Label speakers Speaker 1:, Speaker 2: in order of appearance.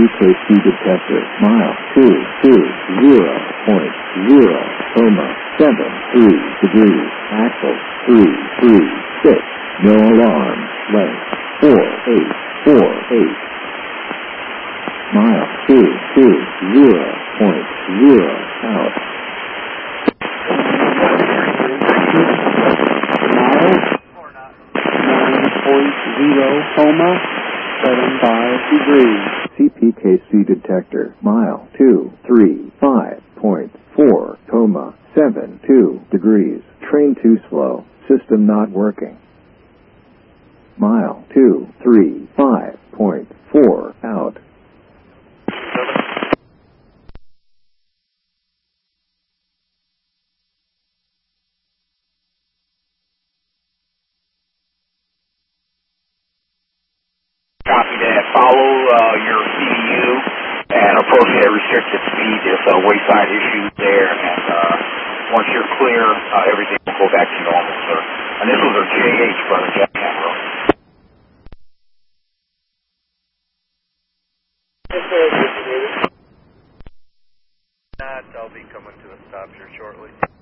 Speaker 1: CPKC detector, mile 220.0, 73 axle 336, no alarm, length 4848, mile 220.0 out.
Speaker 2: Homa, 75 degrees.
Speaker 1: CPKC detector, mile 235.4, coma, 72 degrees. Train too slow, system not working. Mile 235.4 out.
Speaker 3: Copy that. Follow your CDU and approach at restricted speed. There's wayside issues there, and once you're clear, everything will go back to normal, sir. Initials are JH, brother Jack Cameron.
Speaker 4: I'll be coming to a stop here shortly.